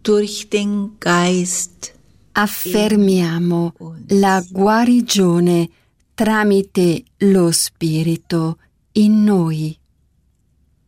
durch den Geist. Affermiamo la guarigione tramite lo Spirito in noi.